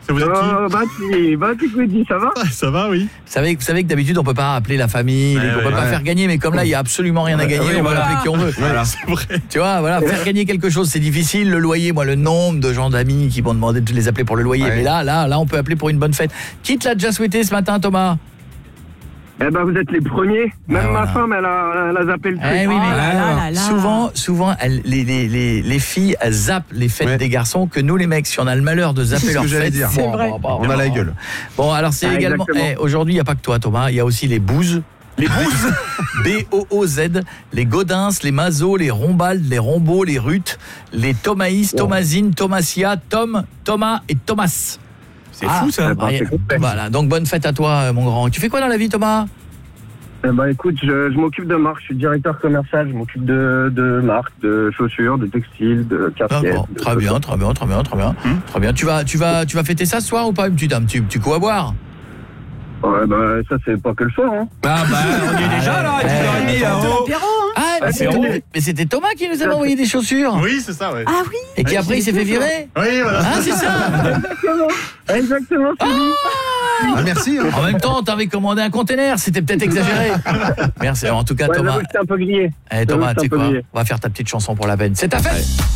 Vous êtes qui Bati, ça va? Ça va, oui. Vous savez que d'habitude, on peut pas appeler la famille, on peut pas faire gagner, mais comme là, il y a absolument rien à gagner, on va l'appeler qui on veut. Voilà, c'est vrai. Tu vois, voilà, faire gagner quelque chose, c'est difficile. Le loyer, moi, le nombre de gens d'amis qui m'ont demandé de les appeler pour le loyer, mais là, on peut appeler pour une bonne fête. Qui te l'a déjà souhaité ce matin, Thomas? Eh ben, vous êtes les premiers. Même ma femme, elle a zappé le truc. Oui, mais souvent, les filles, elles zappent les fêtes des garçons que nous, les mecs, si on a le malheur de zapper leurs fêtes, c'est vrai. On a la gueule. Bon, alors c'est également... aujourd'hui, il n'y a pas que toi, Thomas, il y a aussi les bouzes. Les bouzes, B-O-O-Z, les Godins, les Mazos, les Rombaldes, les Rombaud, les Ruth, les Thomaïs, Thomasine, Thomasia, Tom, Thomas et Thomas. C'est fou ça. Voilà, donc bonne fête à toi, mon grand. Tu fais quoi dans la vie, Thomas? Écoute, je m'occupe de marque, je suis directeur commercial, je m'occupe de marques, de chaussures, de textiles, de casquettes. Très bien. Très bien. Tu vas fêter ça ce soir ou pas? Un petit coup à boire? Ouais, ça c'est pas que le soir, hein. On y est déjà là, 10h30. Mais c'était Thomas qui nous avait envoyé des chaussures. Oui, c'est ça, ouais. Ah oui. Et qui après il s'est fait virer. Oui, voilà. Ah, c'est ça. Exactement, c'est lui. Merci. En même temps, t'avais commandé un container, c'était peut-être exagéré. Merci. En tout cas, Thomas. J'avoue que c'est un peu grillé. Thomas, tu sais quoi? On va faire ta petite chanson pour la peine. C'est ta fête.